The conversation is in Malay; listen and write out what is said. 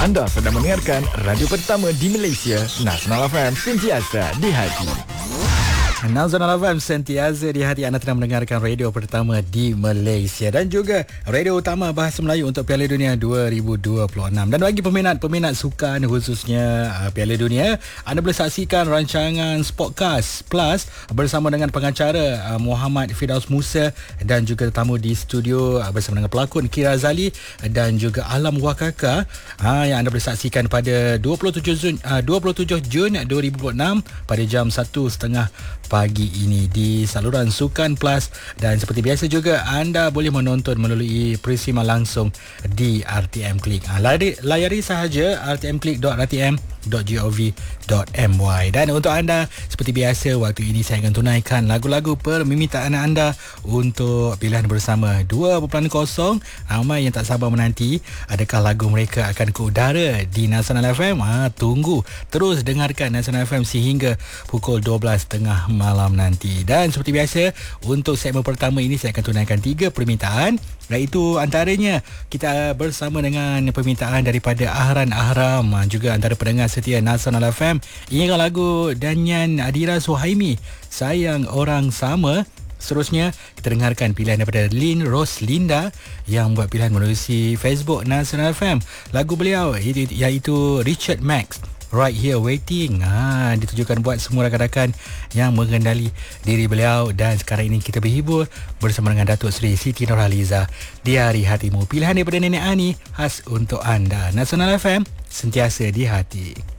Anda sedang mendengarkan radio pertama di Malaysia, Nasional FM, sentiasa di hati. Nasional FM sentiasa di hati. Anda sedang mendengarkan radio pertama di Malaysia dan juga radio utama Bahasa Melayu untuk Piala Dunia 2026. Dan bagi peminat sukan khususnya Piala Dunia, anda boleh saksikan rancangan Sportcast Plus bersama dengan pengacara Muhammad Firdaus Musa dan juga tetamu di studio bersama dengan pelakon Kira Zali dan juga Alam Wakaka yang anda boleh saksikan pada 27 Jun 2026 pada jam 1.30 pagi ini di saluran Sukan Plus. Dan seperti biasa juga anda boleh menonton melalui Prisma langsung di RTM Klik. Layari sahaja rtmklik.rtm.gov.my. Dan untuk anda, seperti biasa, waktu ini saya akan tunaikan lagu-lagu permintaan anda untuk pilihan bersama 2.0. Ramai yang tak sabar menanti adakah lagu mereka akan ke udara di Nasional FM. Tunggu terus dengarkan Nasional FM sehingga pukul 12.30 malam nanti. Dan seperti biasa, untuk segmen pertama ini saya akan tunaikan 3 permintaan, iaitu antaranya kita bersama dengan permintaan daripada Ahran Ahram, juga antara pendengar setia Nasional FM. Ingatkan lagu Danyan Adira Suhaimi, Sayang Orang Sama. Seterusnya kita dengarkan pilihan daripada Lynn Roslinda yang buat pilihan melalui Facebook Nasional FM. Lagu beliau iaitu Richard Max, Right Here Waiting. Ditujukan buat semua rakan-rakan yang mengendali diri beliau. Dan sekarang ini kita berhibur bersama dengan Datuk Seri Siti Nurhaliza, Di Hari Hatimu. Pilihan daripada Nenek Ani khas untuk anda. Nasional FM, sentiasa di hati.